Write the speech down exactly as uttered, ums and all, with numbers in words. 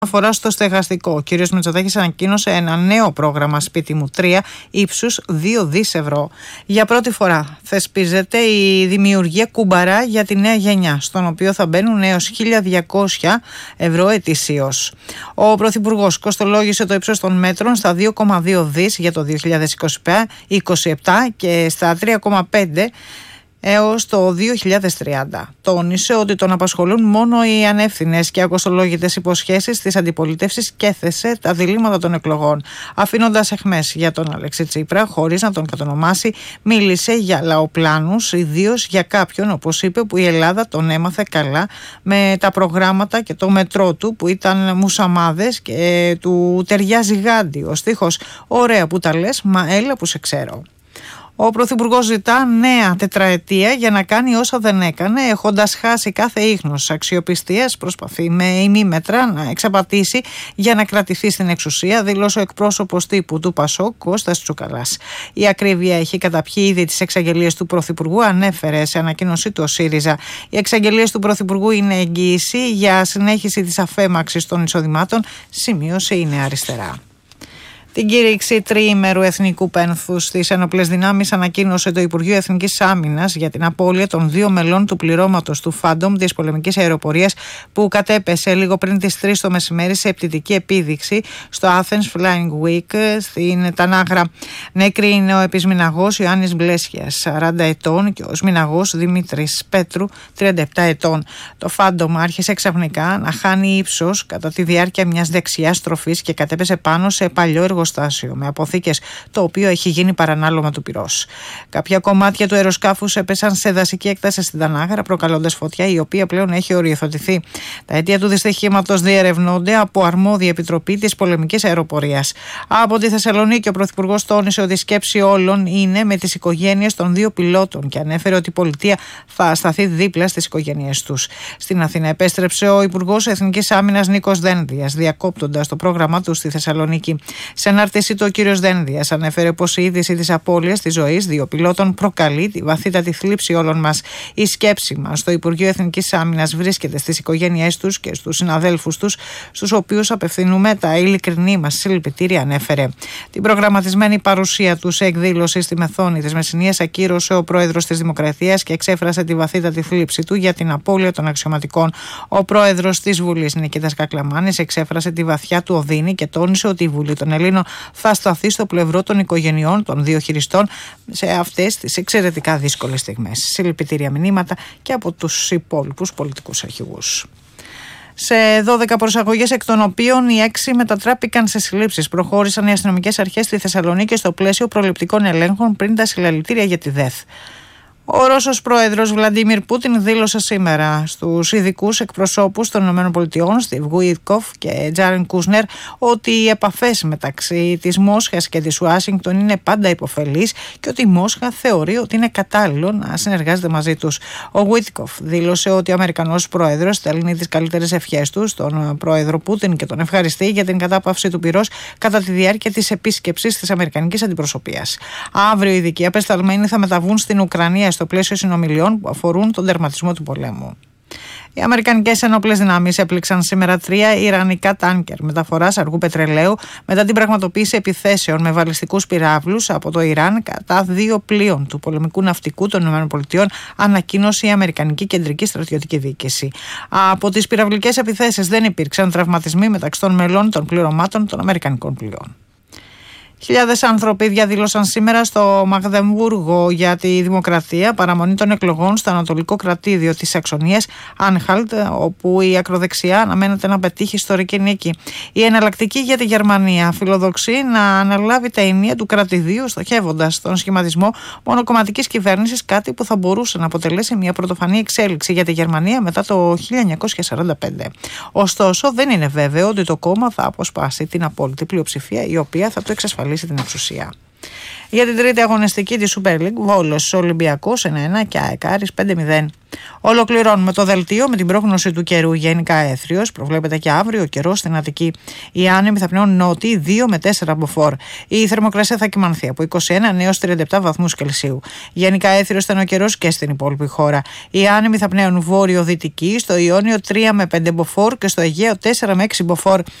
Αφορά στο στεγαστικό. Ο κ. Μητσοτάκης ανακοίνωσε ένα νέο πρόγραμμα Σπίτι μου τρία ύψους δύο δισεκατομμύρια ευρώ. Για πρώτη φορά θεσπίζεται η δημιουργία κουμπαρά για τη νέα γενιά, στον οποίο θα μπαίνουν έως χίλια διακόσια ευρώ ετησίως. Ο Πρωθυπουργός κοστολόγησε το ύψος των μέτρων στα δύο κόμμα δύο δισεκατομμύρια για το δύο χιλιάδες είκοσι επτά και στα τρία κόμμα πέντε έως το δύο χιλιάδες τριάντα. Τόνισε ότι τον απασχολούν μόνο οι ανεύθυνες και ακοστολόγητες υποσχέσεις της αντιπολίτευσης και έθεσε τα διλήμματα των εκλογών. Αφήνοντας αιχμές για τον Αλέξη Τσίπρα, χωρίς να τον κατονομάσει, μίλησε για λαοπλάνους, ιδίως για κάποιον, όπως είπε, που η Ελλάδα τον έμαθε καλά με τα προγράμματα και το μετρό του, που ήταν μουσαμάδες και του ταιριάζει γάντι. Ο στίχος «Ωραία που τα λες, μα έλα που σε ξέρω». Ο Πρωθυπουργός ζητά νέα τετραετία για να κάνει όσα δεν έκανε, έχοντας χάσει κάθε ίχνος αξιοπιστίας. Προσπαθεί με ημίμετρα να εξαπατήσει για να κρατηθεί στην εξουσία, δήλωσε ο εκπρόσωπος τύπου του Πασόκ, Κώστας Τσουκαλάς. Η ακρίβεια έχει καταπιεί ήδη τις εξαγγελίες του Πρωθυπουργού, ανέφερε σε ανακοίνωσή του ο ΣΥΡΙΖΑ. Οι εξαγγελίες του Πρωθυπουργού είναι εγγύηση για συνέχιση της αφέμαξης των εισοδημάτων, σημείωσε η Νέα Αριστερά. Την κήρυξη τριήμερου εθνικού πένθους στις ενόπλες δυνάμεις ανακοίνωσε το Υπουργείο Εθνικής Άμυνας για την απώλεια των δύο μελών του πληρώματος του Φάντομ της πολεμικής αεροπορίας που κατέπεσε λίγο πριν τις τρεις το μεσημέρι σε πτυτική επίδειξη στο Athens Flying Week στην Τανάγρα. Νέκρη είναι ο επισμηναγός Ιωάννης Μπλέσιας, σαράντα ετών, και ο σμηναγός Δημήτρης Πέτρου, τριάντα επτά ετών. Το Φάντομ άρχισε ξαφνικά να χάνει ύψος κατά τη διάρκεια μιας δεξιάς στροφής και κατέπεσε πάνω σε παλιό εργοστάσιο με αποθήκες, το οποίο έχει γίνει παρανάλωμα του πυρός. Κάποια κομμάτια του αεροσκάφους έπεσαν σε δασική έκταση στην Τανάγρα, προκαλώντας φωτιά, η οποία πλέον έχει οριοθετηθεί. Τα αίτια του δυστυχήματος διερευνώνται από αρμόδια επιτροπή της πολεμικής αεροπορίας. Από τη Θεσσαλονίκη, ο Πρωθυπουργός τόνισε ότι η σκέψη όλων είναι με τις οικογένειες των δύο πιλότων και ανέφερε ότι η πολιτεία θα σταθεί δίπλα στις οικογένειές τους. Στην Αθήνα επέστρεψε ο Υπουργός Εθνικής Άμυνας Νίκος Δένδιας, διακόπτοντας το πρόγραμμά του στη Θεσσαλονίκη. Σε ανάρτησή του, ο κύριος Δένδιας ανέφερε πως η είδηση της απώλειας της ζωής δύο πιλότων προκαλεί τη βαθύτατη θλίψη όλων μας. Η σκέψη μας στο Υπουργείο Εθνικής Άμυνας βρίσκεται στις οικογένειές τους και στους συναδέλφους τους, στους οποίους απευθύνουμε τα ειλικρινή μας συλληπιτήρια, ανέφερε. Την προγραμματισμένη παρουσία του σε εκδήλωση στη Μεθόνη της Μεσσηνίας ακύρωσε ο πρόεδρος της Δημοκρατίας και εξέφρασε τη βαθύτατη θλίψη του για την απώλεια των αξιωματικών. Ο πρόεδρος της Βουλής, Νικήτας Κακλαμάνης, εξέφρασε τη βαθιά του οδύνη και τόνισε ότι η Βουλή των Ελλήνων θα σταθεί στο πλευρό των οικογενειών των δύο χειριστών σε αυτές τις εξαιρετικά δύσκολες στιγμές. Συλληπιτήρια μηνύματα και από τους υπόλοιπους πολιτικούς αρχηγούς. Σε δώδεκα προσαγωγές, εκ των οποίων οι έξι μετατράπηκαν σε συλλήψεις, προχώρησαν οι αστυνομικές αρχές στη Θεσσαλονίκη στο πλαίσιο προληπτικών ελέγχων πριν τα συλλαλητήρια για τη ΔΕΘ. Ο Ρώσος πρόεδρος Βλαντίμιρ Πούτιν δήλωσε σήμερα στους ειδικούς εκπροσώπους των ΗΠΑ, Στιβ Γουίτκοφ και Τζάρεν Κούσνερ, ότι οι επαφές μεταξύ της Μόσχας και της Ουάσιγκτον είναι πάντα υποφελείς και ότι η Μόσχα θεωρεί ότι είναι κατάλληλο να συνεργάζεται μαζί τους. Ο Γουίτκοφ δήλωσε ότι ο Αμερικανός πρόεδρος στέλνει τις καλύτερες ευχές του στον πρόεδρο Πούτιν και τον ευχαριστεί για την κατάπαυση του πυρός κατά τη διάρκεια της επίσκεψης της Αμερικανικής Αντιπροσωπείας. Αύριο οι ειδικοί απεσταλμένοι θα μεταβούν στην Ουκρανία στο πλαίσιο συνομιλιών που αφορούν τον τερματισμό του πολέμου. Οι αμερικανικές ενόπλες δυνάμεις έπληξαν σήμερα τρία ιρανικά τάνκερ μεταφοράς αργού πετρελαίου μετά την πραγματοποίηση επιθέσεων με βαλιστικούς πυράβλους από το Ιράν κατά δύο πλοίων του πολεμικού ναυτικού των ΗΠΑ, ανακοίνωσε η Αμερικανική Κεντρική Στρατιωτική Διοίκηση. Από τις πυραυλικές επιθέσεις δεν υπήρξαν τραυματισμοί μεταξύ των μελών των πληρωμάτων των Αμερικανικών πλοίων. Χιλιάδες άνθρωποι διαδήλωσαν σήμερα στο Μαγδεμβούργο για τη δημοκρατία, παραμονή των εκλογών στο ανατολικό κρατήδιο της Σαξονίας, Άνχαλτ, όπου η ακροδεξιά αναμένεται να πετύχει ιστορική νίκη. Η εναλλακτική για τη Γερμανία φιλοδοξεί να αναλάβει τα ενία του κρατηδίου, στοχεύοντας τον σχηματισμό μονοκομματικής κυβέρνησης, κάτι που θα μπορούσε να αποτελέσει μια πρωτοφανή εξέλιξη για τη Γερμανία μετά το χίλια εννιακόσια σαράντα πέντε. Ωστόσο, δεν είναι βέβαιο ότι το κόμμα θα αποσπάσει την απόλυτη πλειοψηφία, η οποία θα του εξασφαλίσει την εξουσία. Για την τρίτη αγωνιστική της Super League, Βόλος Ολυμπιακός ένα ένα και ΑΕΚ Άρης πέντε μηδέν. Ολοκληρώνουμε το δελτίο με την πρόγνωση του καιρού. Γενικά έθριος, προβλέπεται και αύριο ο καιρός στην Αττική. Οι άνεμοι θα πνέουν νότιοι δύο με τέσσερα μποφόρ. Η θερμοκρασία θα κυμανθεί από είκοσι ένα έως τριάντα επτά βαθμούς Κελσίου. Γενικά έθριος θα είναι ο καιρός και στην υπόλοιπη χώρα. Οι άνεμοι θα πνέουν βόρειο-δυτική, στο Ιόνιο τρία με πέντε μποφόρ και στο Αιγαίο τέσσερα με έξι μποφόρ.